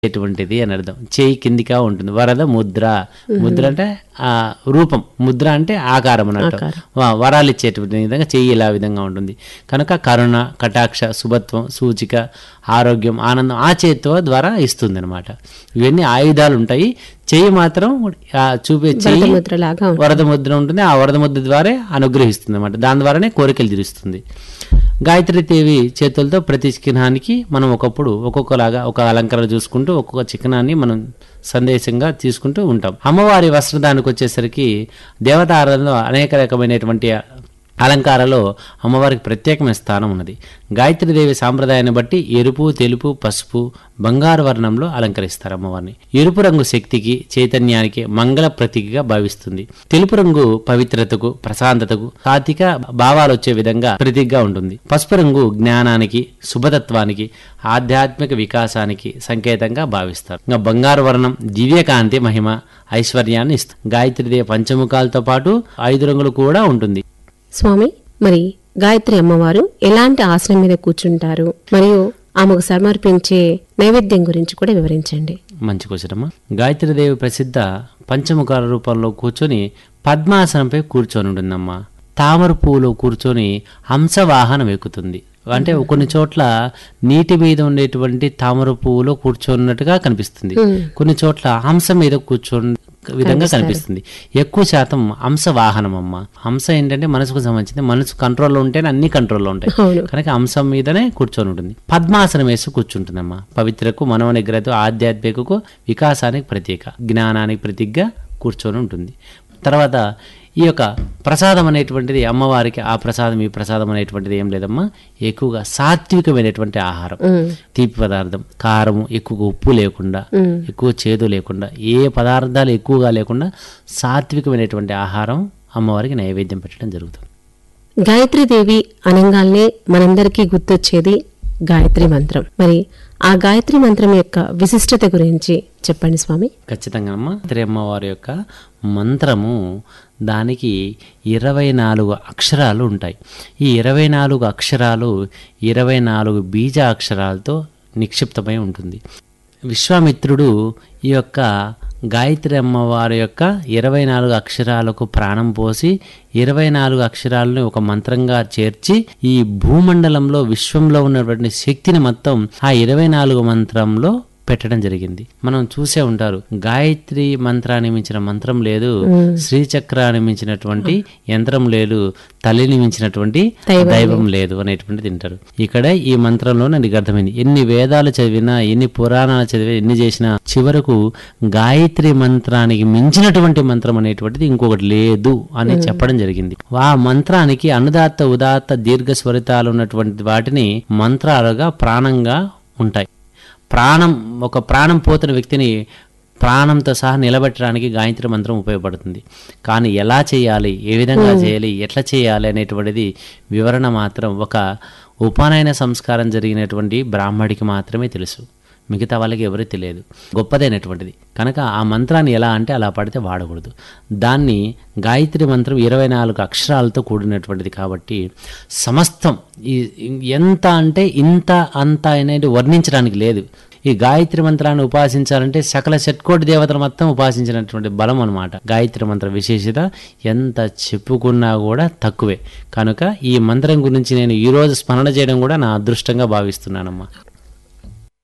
ఎటువంటిది అని అర్థం. చేయి కిందిగా ఉంటుంది. వరద ముద్ర. ముద్ర అంటే రూపం, ముద్ర అంటే ఆకారం అన్నట్టు. వరాలు ఇచ్చేటువంటి విధంగా చెయ్యి ఇలా విధంగా ఉంటుంది. కనుక కరుణ, కటాక్ష, శుభత్వం, సూచిక, ఆరోగ్యం, ఆనందం ఆ చేతితో ద్వారా ఇస్తుంది అనమాట. ఇవన్నీ ఆయుధాలు ఉంటాయి. చెయ్యి మాత్రం చూపే చెయ్యి వరద ముద్ర ఉంటుంది. ఆ వరద ముద్ర ద్వారా అనుగ్రహిస్తుంది అనమాట. దాని ద్వారానే కోరికలు తీరుస్తుంది. గాయత్రీదేవి చేతులతో ప్రతి చిహ్నానికి మనం ఒకప్పుడు ఒక్కొక్కలాగా ఒక అలంకరణ చూసుకుంటూ ఒక్కొక్క చిహ్నాన్ని మనం సందేశంగా తీసుకుంటూ ఉంటాం. అమ్మవారి వస్త్రదానికి వచ్చేసరికి దేవతా ఆరాధనలో అనేక రకమైనటువంటి అలంకారాల్లో అమ్మవారికి ప్రత్యేకమైన స్థానం ఉన్నది. గాయత్రీదేవి సాంప్రదాయాన్ని బట్టి ఎరుపు, తెలుపు, పసుపు, బంగారు వర్ణంలో అలంకరిస్తారు అమ్మవారిని. ఎరుపు రంగు శక్తికి, చైతన్యానికి మంగళ ప్రతీకగా భావిస్తుంది. తెలుపు రంగు పవిత్రతకు, ప్రశాంతతకు, సాత్విక భావాలు వచ్చే విధంగా ప్రతీకగా ఉంటుంది. పసుపు రంగు జ్ఞానానికి, శుభతత్వానికి, ఆధ్యాత్మిక వికాసానికి సంకేతంగా భావిస్తారు. ఇంకా బంగారు వర్ణం దివ్యకాంతి, మహిమ, ఐశ్వర్యాన్ని ఇస్తుంది. గాయత్రీదేవి పంచముఖాలతో పాటు 5 రంగులు కూడా ఉంటుంది. స్వామి, మరి గాయత్రి అమ్మవారు ఎలాంటి ఆసనం మీద కూర్చుంటారు, మరియు ఆమెకు సమర్పించే నైవేద్యం గురించి కూడా వివరించండి. మంచి క్వశ్చన్. గాయత్రీదేవి ప్రసిద్ధ పంచముఖాల రూపంలో కూర్చొని పద్మాసనంపై కూర్చొని ఉంటుందమ్మా. తామర పువ్వులో కూర్చొని హంసవాహనం ఎక్కుతుంది. అంటే కొన్ని చోట్ల నీటి మీద ఉండేటువంటి తామర పువ్వులో కూర్చోన్నట్టుగా కనిపిస్తుంది. కొన్ని చోట్ల హంస మీద కూర్చొని విధంగా కనిపిస్తుంది. ఎక్కువ శాతం హంస వాహనం అమ్మ. హంస ఏంటంటే మనసుకు సంబంధించింది. మనసు కంట్రోల్లో ఉంటేనే అన్ని కంట్రోల్లో ఉంటాయి. కనుక హంస మీదనే కూర్చొని ఉంటుంది. పద్మాసనం వేసి కూర్చుంటుందమ్మా. పవిత్రకు, మనోనిగ్రహకు, ఆధ్యాత్మికకు, వికాసానికి ప్రతీక, జ్ఞానానికి ప్రతీకగా కూర్చొని ఉంటుంది. తర్వాత ఈ యొక్క ప్రసాదం అనేటువంటిది అమ్మవారికి ఆ ప్రసాదం ఈ ప్రసాదం అనేటువంటిది ఏం లేదమ్మా. ఎక్కువగా సాత్వికమైనటువంటి ఆహారం, తీపి పదార్థం, కారము, ఎక్కువగా ఉప్పు లేకుండా, ఎక్కువ చేదు లేకుండా, ఏ పదార్థాలు ఎక్కువగా లేకుండా సాత్వికమైనటువంటి ఆహారం అమ్మవారికి నైవేద్యం పెట్టడం జరుగుతుంది. గాయత్రీదేవి అనంగాల్నే మనందరికీ గుర్తొచ్చేది గాయత్రి మంత్రం. మరి ఆ గాయత్రి మంత్రం యొక్క విశిష్టత గురించి చెప్పండి స్వామి. ఖచ్చితంగా అమ్మ. గాయత్రి అమ్మవారి యొక్క మంత్రము, దానికి 24 అక్షరాలు ఉంటాయి. ఈ 24 అక్షరాలు 24 బీజ అక్షరాలతో నిక్షిప్తమై ఉంటుంది. విశ్వామిత్రుడు ఈ యొక్క గాయత్రి అమ్మవారి యొక్క 24 అక్షరాలకు ప్రాణం పోసి 24 అక్షరాలను ఒక మంత్రంగా చేర్చి ఈ భూమండలంలో, విశ్వంలో ఉన్నటువంటి శక్తిని మొత్తం ఆ 24 మంత్రంలో పెట్టడం జరిగింది. మనం చూసే ఉంటారు, గాయత్రి మంత్రాన్ని మించిన మంత్రం లేదు, శ్రీచక్రాన్ని మించినటువంటి యంత్రం లేదు, తల్లిని మించినటువంటి దైవం లేదు అనేటువంటిది తింటారు. ఇక్కడ ఈ మంత్రంలో నాకు అర్థమైంది. ఎన్ని వేదాలు చదివినా, ఎన్ని పురాణాలు చదివినా, ఎన్ని చేసినా చివరకు గాయత్రి మంత్రానికి మించినటువంటి మంత్రం అనేటువంటిది ఇంకొకటి లేదు అని చెప్పడం జరిగింది. ఆ మంత్రానికి అనుదాత్త, ఉదాత్త, దీర్ఘ స్వరితాలు ఉన్నటువంటి వాటిని మంత్రాలుగా, ప్రాణంగా ఉంటాయి. ఒక ప్రాణం పోతున్న వ్యక్తిని ప్రాణంతో సహా నిలబెట్టడానికి గాయత్రి మంత్రం ఉపయోగపడుతుంది. కానీ ఎలా చేయాలి, ఏ విధంగా చేయాలి, ఎట్లా చేయాలి అనేటువంటిది వివరణ మాత్రం ఒక ఉపనయన సంస్కారం జరిగినటువంటి బ్రాహ్మడికి మాత్రమే తెలుసు. మిగతా వాళ్ళకి ఎవరికి తెలియదు. గొప్పదైనటువంటిది. కనుక ఆ మంత్రాన్ని ఎలా అంటే అలా పడితే వాడకూడదు. దాన్ని గాయత్రి మంత్రం 24 అక్షరాలతో కూడినటువంటిది కాబట్టి సమస్తం ఎంత అంటే ఇంత అంత అనేది వర్ణించడానికి లేదు. ఈ గాయత్రి మంత్రాన్ని ఉపాసించాలంటే సకల షట్కోటి దేవతలు మొత్తం ఉపాసించినటువంటి బలం అనమాట. గాయత్రి మంత్ర విశేషత ఎంత చెప్పుకున్నా కూడా తక్కువే. కనుక ఈ మంత్రం గురించి నేను ఈరోజు స్మరణ చేయడం కూడా నా అదృష్టంగా భావిస్తున్నానమ్మా.